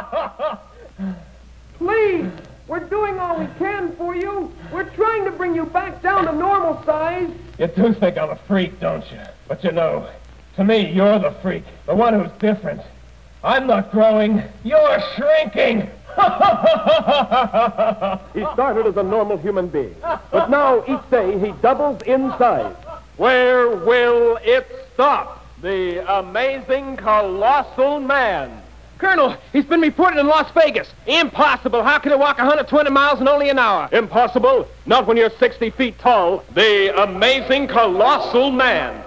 Please, we're doing all we can for you. We're trying to bring you back down to normal size. You do think I'm a freak, don't you? But you know, to me, you're the freak, the one who's different. I'm not growing, you're shrinking. He started as a normal human being, but now each day he doubles in size. Where will it stop? The amazing, colossal man. Colonel, he's been reported in Las Vegas. Impossible. How can he walk 120 miles in only an hour? Impossible? Not when you're 60 feet tall. The amazing, colossal man.